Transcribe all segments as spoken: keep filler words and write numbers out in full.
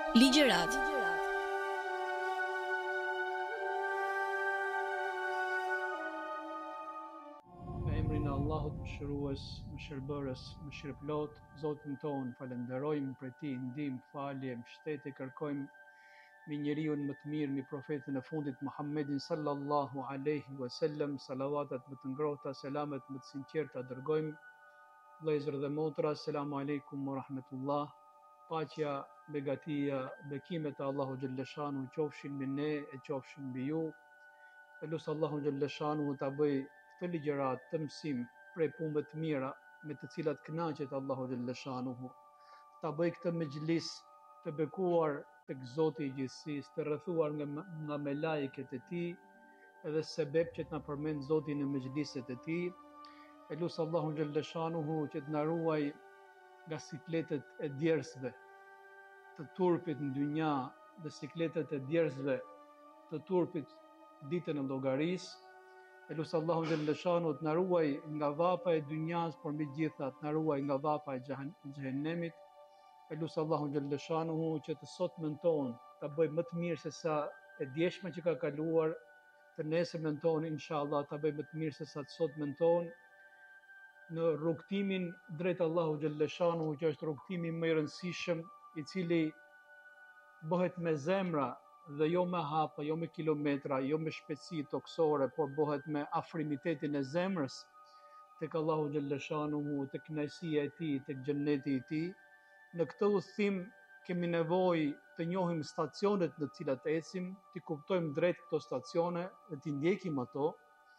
Ligjërat. Me emrin e Allahut mëshirues, mëshirbërës, mëshirëplot, Zotin ton falenderojmë, për ti ndihmë, falje, mbështetje kërkojmë me njeriun më të mirë, me profetin e fundit Muhammedin sallallahu alaihi wasallam, salavatat më të ngrohta, selamet më të sinqerta dërgojmë. Vëllezër dhe motra, selamu alaikum wa rahmetullah. Paqja, begatia, bekimet e Allahu xhalleshanu qofshin me ne e qofshin mbi ju. E lusë Allahu xhalleshanu ta bëj këtë ligjërat të mësim prej punëve të mira me të cilat kënaqet Allahu xhalleshanu. Ta bëj këtë mexhlis të bekuar tek Zoti i gjithësisë, të rrethuar nga nga me lajket e tij, edhe sebeb që të na përmend Zoti në mexhliset e tij. E lusë Allahu xhalleshanu që të na ruaj nga sikletet e djersëve të turpit në dynja dhe sikletet e djersëve të turpit ditën e llogarisë. E lusë Allahu xhalleshanu të na ruaj nga vapa e dynjas, por mbi gjitha të na ruaj nga vapa e xhehenemit. E lusë Allahu xhalleshanu që të sotmen tonë ta bëj më të mirë se sa e djeshme që ka kaluar, të nesërmen tonë inshallah ta bëj më të mirë se sa të sotmen tonë, në rrugtimin drejt Allahu xhalleshanu, që është rrugtimi më i rëndësishëm, i cili bëhet me zemra dhe jo me hapa, jo me kilometra, jo me shpejtësi toksore, por bëhet me afrimitetin e zemrës tek Allahu xhalleshanu, tek kënaqësia e tij, tek xheneti i tij. Në këtë udhëtim kemi nevojë të njohim stacionet në të cilat ecim, të kuptojmë drejt këto stacione dhe të ndjekim ato.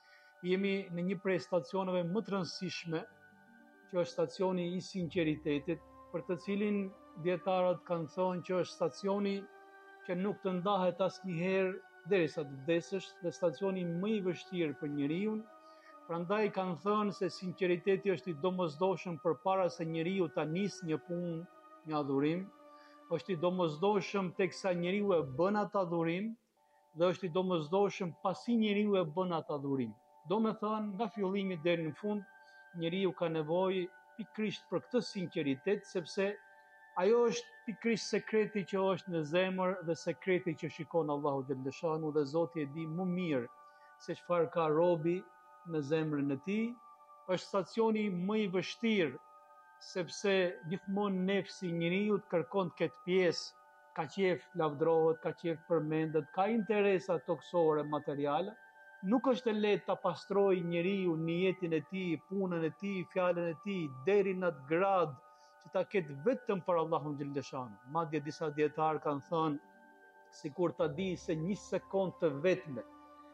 Jemi në një prej stacioneve më të rëndësishme, që është stacioni i sinqeritetit, për të cilin dietarët kanë thënë që është stacioni që nuk të ndahet asnjëherë derisa të vdesësh, dhe stacioni më i vështirë për njeriu. Prandaj kanë thënë se sinqeriteti është i domosdoshëm përpara se njeriu ta nisë një punë, një adhurim, është i domosdoshëm teksa njeriu e bën atë adhurim, dhe është i domosdoshëm pasi njeriu e bën atë adhurim. Do me thënë, nga fillimi deri në fund, njeriu ka nevojë pikërisht për këtë sinqeritet, sepse ajo është pikërisht sekreti që është në zemër dhe sekreti që shikon Allahu xhalleshanu, dhe Zoti e di më mirë se çfarë ka robi në zemrën e tij. Është stacioni më i vështirë, sepse gjithmonë nefsi i njeriu kërkon të ketë pjesë, ka qef lavdrohet, ka qef përmendet, ka interesa toksore materiale. Nuk është e lehtë ta pastrojë njeriu niyetin e tij, punën e tij, fjalën e tij deri në atë grad që ta ketë vetëm për Allahun xhalleshanu. Madje disa dietarë kanë thënë, sikur ta di se një sekond të vetme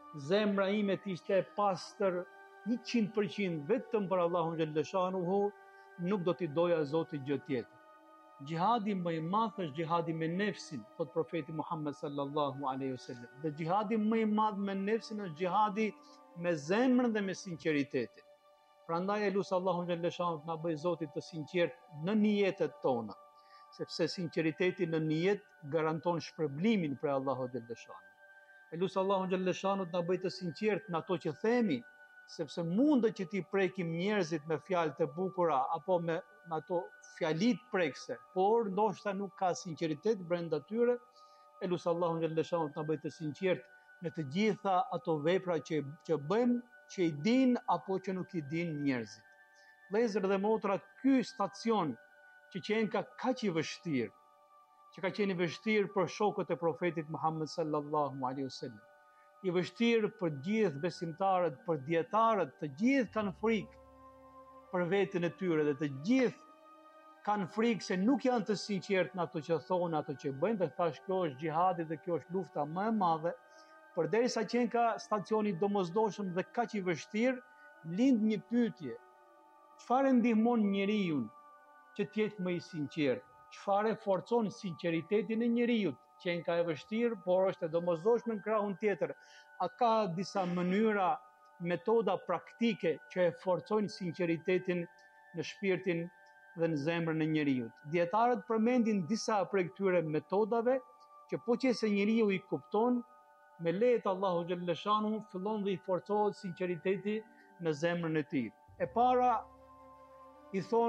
zemra ime të ishte e pastër njëqind përqind vetëm për Allahun xhalleshanu, nuk do t'i doja Zoti gjë tjetër. Gjihadi më i madh është gjihadi me nefsin, thot profeti Muhammed sallallahu alaihi wasallam. Dhe gjihadi më i madh me nefsin është gjihadi me zemrën dhe me sinqeritetin. Prandaj e lusë Allahun xhalleshanu të na bëj Zoti të sinqert në niyetet tona, sepse sinqeriteti në niyet garanton shpërblimin prej Allahut xhalleshanu. E lusë Allahun xhalleshanu të na bëj të sinqert në ato që themi, sepse mundet që t'i prekim njerëzit me fjalë të bukura apo me, me ato fjalit prekse, por ndoshta nuk ka sinqeritet brenda tyre. E lusë Allahun xhalleshanu të na bëj të sinqert në të gjitha ato vepra që, që bëjmë, që i din apo që nuk i din njerëzit. Vëllezër dhe motra, ky stacion që qenë ka kaq i vështirë, që ka qenë i vështirë për shokët e profetit Muhammed sallallahu alaihi wasallam, i vështirë për gjithë besimtarët, për dietarët, të gjithë kanë frikë për veten e tyre dhe të gjithë kanë frikë se nuk janë të sinqertë në ato që thonë, ato që bëjnë, dhe thash kjo është xhihadi dhe kjo është lufta më e madhe. Përderisa qenë ka stacioni domosdoshëm dhe kaq i vështirë, lind një pyetje. Çfarë ndihmon njeriu që të jetë më i sinqert? Çfarë forcon sinqeritetin e njeriu? Qenë ka e vështirë, por është e domosdoshme në krahun tjetër. A ka disa mënyra, metoda praktike që e forcojnë sinqeritetin në shpirtin dhe në zemrën e njeriu? Dietarët përmendin disa prej këtyre metodave që po qëse njeriu i kupton, me lejet Allahu xhalleshanu fillon dhe i forcohet sinqeriteti në zemrën e tij. E para i thon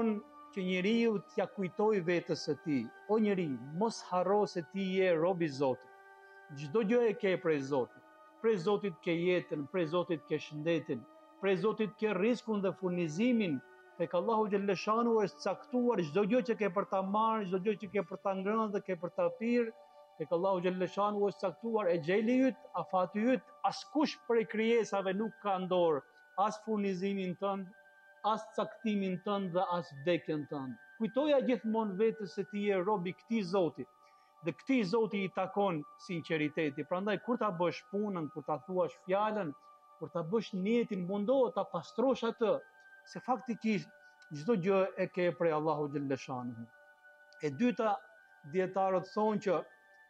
që njeriu t'ja kujtoj vetës së tij, o njeri, mos harro se ti je rob i Zotit. Çdo gjë e ke prej Zotit. Prej Zotit ke jetën, prej Zotit ke shëndetin, prej Zotit ke riskun dhe furnizimin. Tek Allahu xhalleshanu është caktuar çdo gjë që ke për ta marrë, çdo gjë që ke për ta ngrënë dhe ke për ta pirë. Tek Allahu xhalleshanu është caktuar e gjeli yt, afati yt, askush prej krijesave nuk ka në dorë as furnizimin tënd, as caktimin tënd dhe as vdekjen tënd. Kujtoja gjithmonë vetës se ti je rob i këtij Zoti. Dhe këtij Zoti i takon sinqeriteti. Prandaj kur ta bësh punën, kur ta thuash fjalën, kur ta bësh niyetin, mundohu ta pastrosh atë, se faktikisht çdo gjë e ke prej Allahu xhalleshanu. E dyta, dietarët thonë që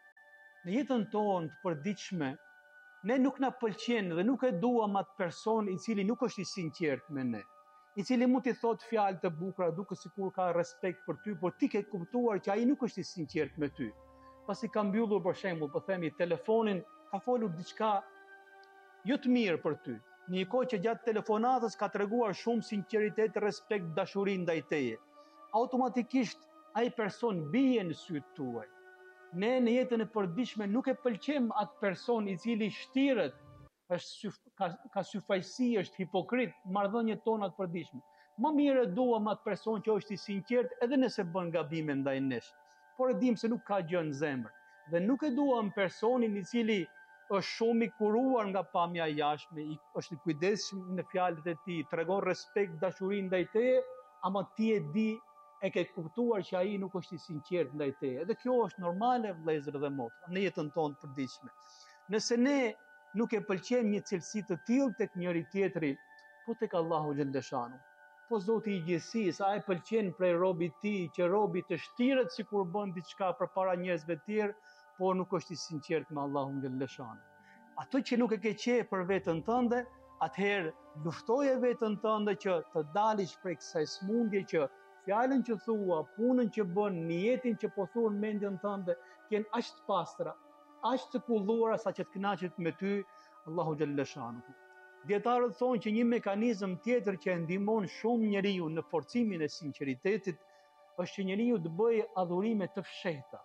në jetën tonë të përditshme, ne nuk na pëlqen dhe nuk e duam atë person i cili nuk është i sinqert me ne, i cili mund t'i thot fjalë të bukura duke sikur ka respekt për ty, por ti ke kuptuar që ai nuk është i sinqert me ty. Pasi ka mbyllur për shembull, po themi, telefonin, ka folur diçka jo të mirë për ty. Në një kohë që gjatë telefonatës ka treguar shumë sinqeritet, respekt, dashuri ndaj teje. Automatikisht ai person bie në sytë tuaj. Ne në jetën e përditshme nuk e pëlqejm atë person i cili shtiret, është ka, ka syfajsi, është hipokrit, marrëdhëniet tona të përditshme. Më mirë e duam atë person që është i sinqert edhe nëse bën gabime ndaj nesh, por e dim se nuk ka gjë në zemër. Dhe nuk e duam personin i cili është shumë i kuruar nga pamja e jashtme, është i kujdesshëm në fjalët e tij, tregon respekt, dashuri ndaj teje, ama ti e di, e ke kuptuar që ai nuk është i sinqert ndaj teje. Dhe kjo është normale, vëllezër dhe motra, në jetën tonë të përditshme. Nëse ne nuk e pëlqejmë një cilësi të tillë tek njëri tjetri, po tek Allahu xhalleshanu, po Zoti i gjithësisë, a e pëlqen prej robit të tij që robi të shtiret sikur bën diçka përpara njerëzve të tjerë, por nuk është i sinqert me Allahun xhalleshanu. Ato që nuk e ke qejf për veten tënde, atëherë luftoje veten tënde që të dalësh prej kësaj smundje që fjalën që thua, punën që bën, niyetin që po thon mendjen tënde, që janë aq të pastra, aq të kulluara sa që të kënaqet me ty Allahu xhalleshanu. Dietarët thonë që një mekanizëm tjetër që e ndihmon shumë njeriu në forcimin e sinqeritetit është që njeriu të bëjë adhurime të fshehta,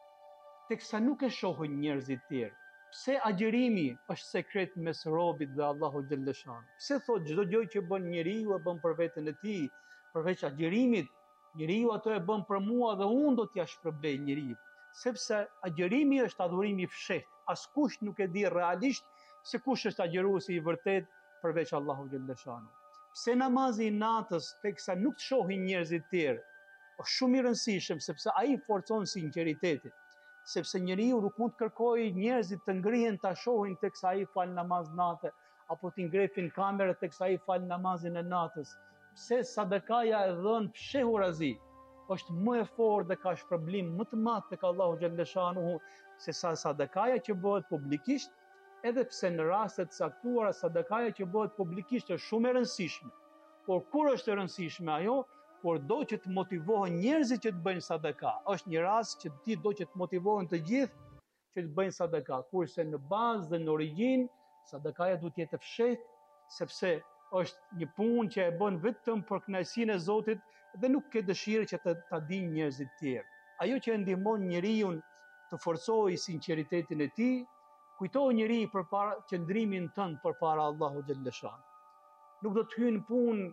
teksa nuk e shohin njerëzit tjerë. Pse agjërimi është sekret mes robit dhe Allahu xhalleshanu? Pse thotë çdo gjë që bën njeriu e bën për veten e tij? Përveç agjërimit, njeriu ato e bën për mua dhe unë do t'ja shpërblej njeriu. Sepse agjërimi është adhurimi i fshehtë. Askush nuk e di realisht se kush është agjëruesi i vërtet përveç Allahu xhalleshanu. Pse namazi i natës, teksa nuk të shohin njerëzit tjerë, është shumë i rëndësishëm sepse ai forcon sinqeritetin. Sepse njeriu nuk mund të kërkojë njerëzit të ngrihen ta shohin teksa ai fal namaz natë, apo t'i ngrefin kamerën teksa ai fal namazin e natës. Pse sadakaja e dhënë fshehurazi është më e fortë dhe ka shpërblim më të madh tek Allahu xhalleshanu se sa sadakaja që bëhet publikisht, edhe pse në raste të caktuara sadakaja që bëhet publikisht është shumë e rëndësishme. Por kur është e rëndësishme ajo? Por do që të motivohen njerëzit që të bëjnë sadaka. Është një rast që ti do që të motivohen të gjithë që të bëjnë sadaka, kurse në bazë dhe në origjinë sadakaja duhet të jetë e fshehtë, sepse është një punë që e bën vetëm për kënaqësinë e Zotit dhe nuk ke dëshirë që të ta dinë njerëzit tjerë. Ajo që e ndihmon njeriu të forcojë sinqeritetin e tij, kujtohu njeriu përpara qëndrimin tënd përpara Allahu xhalleshanu. Nuk do të hyjë në punë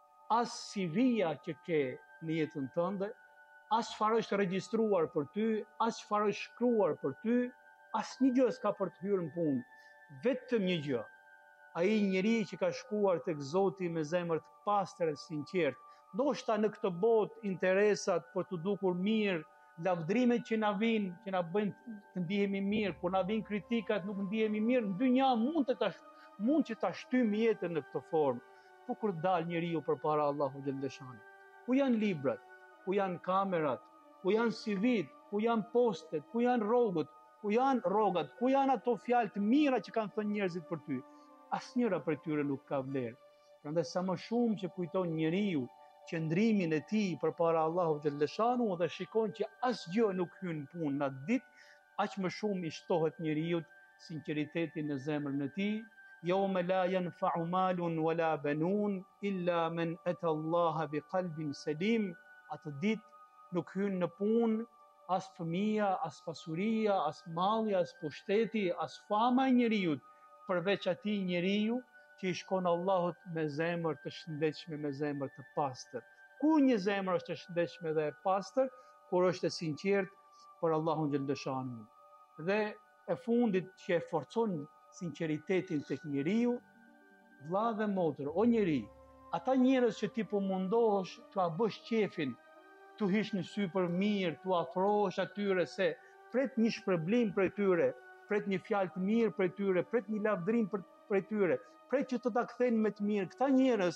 as C V-ja që ke në jetën tënde, as çfarë është regjistruar për ty, as çfarë është shkruar për ty, asnjë gjë s'ka për të hyrë në punë, vetëm një gjë. Ai njeri që ka shkuar tek Zoti me zemër të pastër e sinqert, ndoshta në këtë botë interesat për të dukur mirë, lavdrimet që na vijnë, që na bëjnë të ndihemi mirë, kur na vijnë kritikat nuk ndihemi mirë, në dynja mund të ta mund që ta shtyjmë jetën në këtë formë. Po kur dal njeriu përpara Allahu xhalleshanu, ku janë librat, ku janë kamerat, ku janë C V-t, ku janë postet, ku janë rrogat, ku janë rrogat, ku janë ato fjalë të mira që kanë thënë njerëzit për ty? Asnjëra prej tyre nuk ka vlerë. Prandaj sa më shumë që kujton njeriu qëndrimin e tij përpara Allahu xhalleshanu dhe shikon që asgjë nuk hyn punë në atë ditë, aq më shumë i shtohet njeriu sinqeriteti në zemrën e tij. Yawma la yanfa'u malun wala banun illa man ata Allah biqalbin salim. Atë ditë nuk hyn në punë as fëmia, as pasuria, as malli, as pushteti, as fama e njeriu, përveç atij njeriu që i shkon Allahut me zemër të shëndetshme, me zemër të pastër. Ku një zemër është e shëndetshme dhe e pastër? Kur është e sinqertë për Allahun xhaleshanu. Dhe e fundit që e forcon sinqeritetin tek njeriu, vlla dhe motër, o njeri, ata njerëz që ti po mundohesh të a bësh qefin, tu hish në sy për mirë, tu afrohesh atyre se pret një shpërblim për tyre, pret një fjalë të mirë për tyre, pret një lavdërim për për tyre, pret që të ta kthejnë me të mirë. Këta njerëz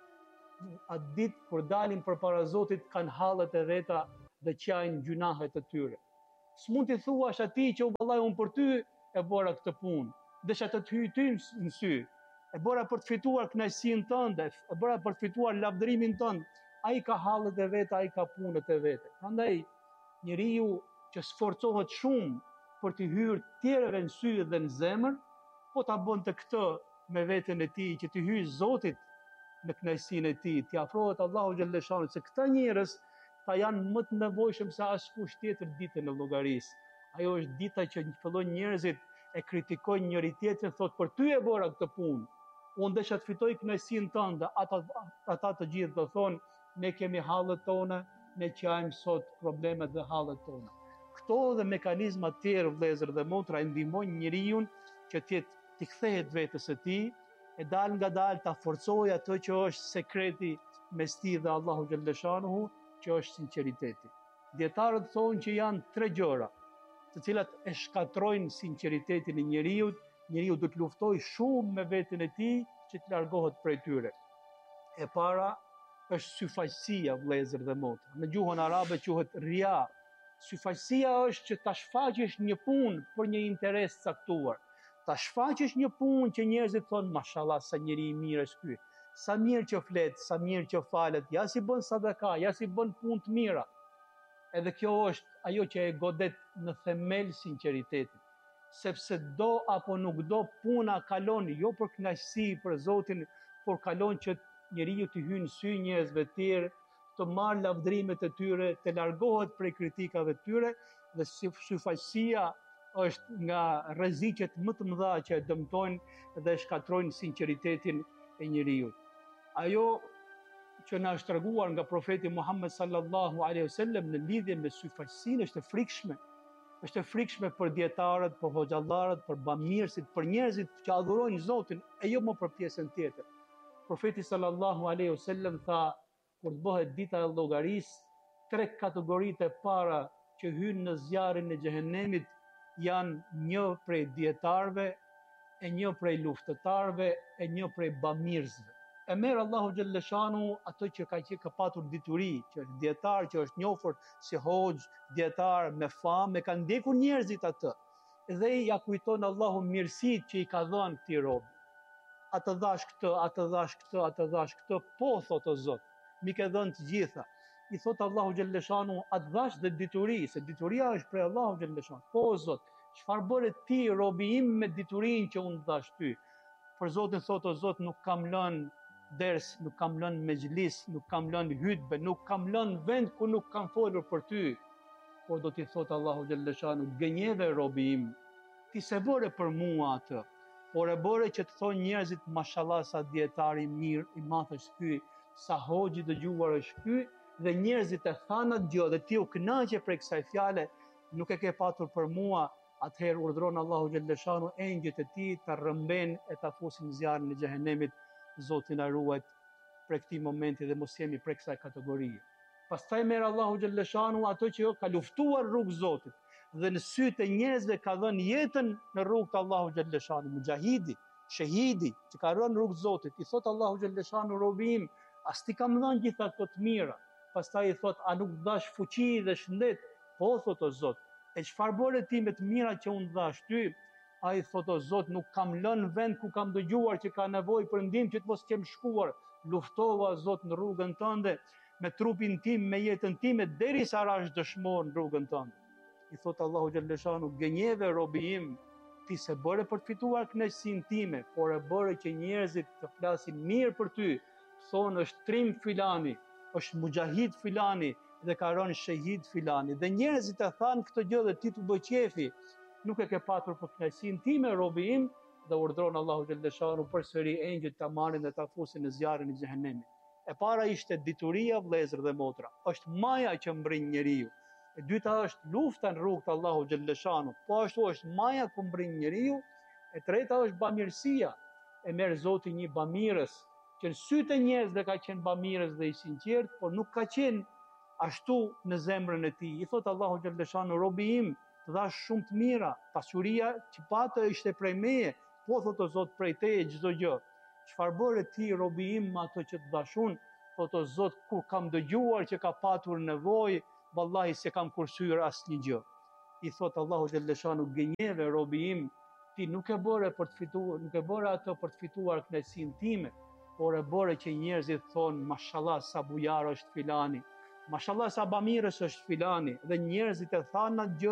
atë ditë kur dalin përpara Zotit kanë hallet e veta dhe qajnë gjunahet e tyre. S'mund t'i thuash atij që vallai unë për ty e bëra këtë punë, desha të të hyj ty në sy, e bëra për të fituar kënaqësinë tënde, e bëra për të fituar lavdërimin tënd. Ai ka hallet e veta, ai ka punët e veta. Prandaj njeriu që sforcohet shumë për të hyrë tjerëve në sy dhe në zemër, po ta bën të këtë me veten e tij që të hyjë Zotit në kënaqësinë e tij, të afrohet Allahu xhaleshanu, se këta njerëz ta janë më të nevojshëm se askush tjetër ditën e llogarisë. Ajo është dita që fillojnë njerëzit e kritikojnë njëri tjetrin, thotë për ty e bëra këtë punë. Unë desha të fitoj kënaqësinë tënde. Ata ata të gjithë do thonë ne kemi hallet tona, ne qajmë sot problemet dhe hallet tona. Këto dhe mekanizma të tjerë, vëllezër dhe motra, e ndihmojnë njeriu që të të kthehet vetes së tij, e dal nga dal ta forcojë atë që është sekreti mes tij dhe Allahu xhaleshanuhu, që është sinqeriteti. Dietarët thonë që janë tre gjëra, të cilat e shkatrojnë sinqeritetin e njeriu. Njeriu do të luftojë shumë me veten e tij që të largohet prej tyre. E para është syfaqësia, vëllezër dhe motra. Në gjuhën arabe quhet ria. Syfaqësia është që ta shfaqësh një punë për një interes caktuar. Ta shfaqësh një punë që njerëzit thonë mashallah sa njeri i mirë është ky. Sa mirë që flet, sa mirë që falet, ja si bën sadaka, ja si bën punë të mira. Edhe kjo është ajo që e godet në themel sinqeritetin. Sepse do apo nuk do, puna kalon jo për kënaqësi për Zotin, por kalon që njeriu të hyjë në sy njerëzve të tjerë, të marrë lavdërimet e tyre, të largohet prej kritikave të tyre, dhe syfaqësia është nga rreziqet më të mëdha që e dëmtojnë dhe shkatrojnë sinqeritetin e njeriu. Ajo që na është treguar nga profeti Muhammed sallallahu alaihi wasallam në lidhje me syfaqësinë është e frikshme. Është e frikshme për dietarët, për hoxhallarët, për bamirësit, për njerëzit që adhurojnë Zotin, e jo më për pjesën tjetër. Profeti sallallahu alaihi wasallam tha, kur të bëhet dita e llogarisë, tre kategoritë e para që hynë në zjarrin e xhehenemit janë një prej dietarëve, e një prej luftëtarëve, e një prej bamirësve. E merr Allahu xhaleshanu ato që ka që ka patur dituri, që është dietar, që është njohur si hoxh, dietar me famë, me kanë ndjekur njerëzit atë. Dhe ja kujton Allahu mirësitë që i ka dhënë këtij rob. Atë dhash këtë, atë dhash këtë, atë dhash këtë, po thotë o Zot, mi ke dhënë të gjitha. I thotë Allahu xhaleshanu, atë dhash dhe dituri, se dituria është prej Allahu xhaleshanu. Po o Zot, çfarë bëre ti robi im me diturinë që unë dhash ty? Për Zotin thotë o Zot, nuk kam lënë ders, nuk kam lënë mexhlis, nuk kam lënë hutbe, nuk kam lënë vend ku nuk kam folur për ty. Por do t'i thotë Allahu xhaleshanu, gënjeve robi im, ti se bëre për mua atë, por e bëre që të thonë njerëzit mashallah sa dietari mirë, i madh është ky, sa hoxhi dëgjuar është ky, dhe njerëzit e thanë atë gjë dhe ti u kënaqe prej kësaj fjale, nuk e ke patur për mua. Atëherë urdhron Allahu xhaleshanu engjëjt e tij ta rrëmben e ta fusin në zjarrin e xhehenemit. Zoti na ruaj prej këtij momenti dhe mos jemi prej kësaj kategorie. Pastaj merr Allahu xhaleshanu ato që jo ka luftuar rrugë Zotit dhe në sytë e njerëzve ka dhënë jetën në rrugë të Allahu xhaleshanu, mujahidi, shahidi që ka rënë rrugë Zotit. I thot Allahu xhaleshanu robim, as ti kam dhënë gjitha këto të mira. Pastaj i thot, a nuk dash fuqi dhe shëndet? Po thot o Zot, e çfarë bëre ti me të mira që unë dhash ty? Ai thot o Zot, nuk kam lënë vend ku kam dëgjuar që ka nevojë për ndihmë që të mos kem shkuar. Luftova Zot në rrugën tënde me trupin tim, me jetën time derisa rash dëshmor në rrugën tënde. I thot Allahu xhaleshanu, gënjeve robi im, ti se bëre për të fituar kënaqësinë time, por e bëre që njerëzit të flasin mirë për ty, thonë është trim filani, është mujahid filani dhe ka rënë shahid filani. Dhe njerëzit e thanë këtë gjë dhe ti të bëj qefi, nuk e ke patur për kënaqësinë time robi im, dhe urdhron Allahu xhaleshanu përsëri engjëjt ta marrin dhe ta fusin në zjarrin e xhehenemit. E para ishte dituria, vëllezër dhe motra, është maja që mbrin njeriu. E dyta është lufta në rrugt të Allahu xhaleshanu, po ashtu është maja ku mbrin njeriu. E treta është bamirësia, e merr Zoti një bamirës që në sytë e njerëzve ka qenë bamirës dhe i sinqert, por nuk ka qenë ashtu në zemrën e tij. I thot Allahu xhaleshanu, robi im, të dhash shumë të mira, pasuria që patë ishte prej meje, po thot o Zot prej teje çdo gjë. Çfarë bëre ti robi im me ato që të dashun? Thot o Zot, kur kam dëgjuar që ka patur nevojë, vallahi se kam kursyer asnjë gjë. I thot Allahu xhaleshanu, gënjeve robi im, ti nuk e bëre për të fituar, nuk e bëre ato për të fituar kënaqësinë time, por e bëre që njerëzit thonë mashallah sa bujar është filani, mashallah sa bamirës është filani, dhe njerëzit e thanë atë gjë